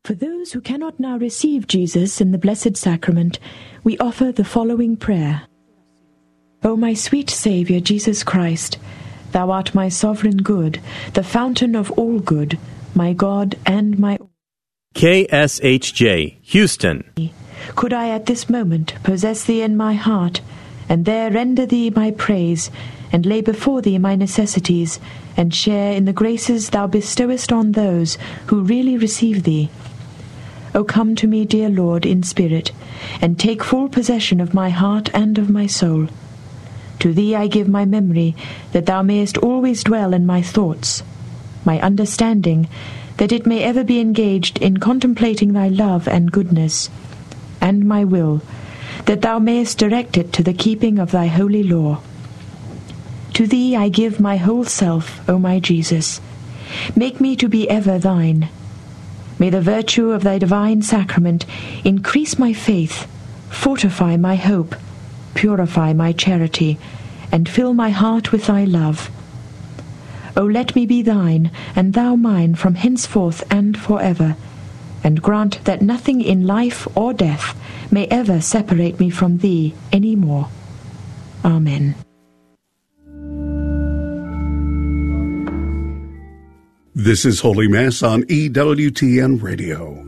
For those who cannot now receive Jesus in the Blessed Sacrament, we offer the following prayer. O my sweet Saviour, Jesus Christ, Thou art my sovereign good, the fountain of all good, my God and my... KSHJ, Houston. Could I at this moment possess Thee in my heart, and there render Thee my praise, and lay before Thee my necessities, and share in the graces Thou bestowest on those who really receive Thee. O come to me, dear Lord, in spirit, and take full possession of my heart and of my soul. To Thee I give my memory, that Thou mayest always dwell in my thoughts, my understanding, that it may ever be engaged in contemplating Thy love and goodness, and my will, that Thou mayest direct it to the keeping of Thy holy law. To Thee I give my whole self, O my Jesus. Make me to be ever Thine. May the virtue of Thy divine sacrament increase my faith, fortify my hope, purify my charity, and fill my heart with Thy love. O let me be Thine, and Thou mine from henceforth and forever, and grant that nothing in life or death may ever separate me from Thee any more. Amen. This is Holy Mass on EWTN Radio.